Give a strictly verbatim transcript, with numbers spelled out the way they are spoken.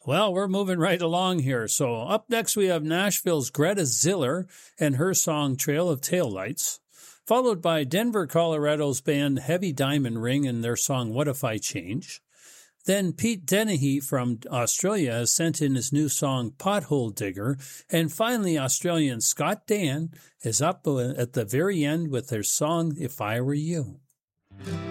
Well, we're moving right along here. So up next, we have Nashville's Greta Ziller and her song Trail of Taillights, followed by Denver, Colorado's band Heavy Diamond Ring and their song What If I Change. Then Pete Dennehy from Australia has sent in his new song Pothole Digger. And finally, Australian Scott Dan is up at the very end with their song If I Were You.